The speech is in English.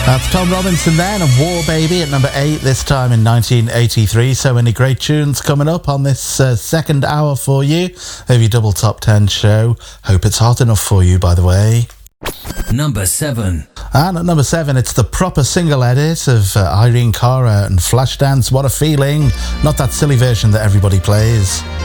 That's Tom Robinson then, and War Baby at number 8, this time in 1983. So many great tunes coming up on this second hour for you of your Double Top 10 show. Hope it's hot enough for you, by the way. Number 7. And at number 7, it's the proper single edit of Irene Cara and Flashdance. What a Feeling. Not that silly version that everybody plays.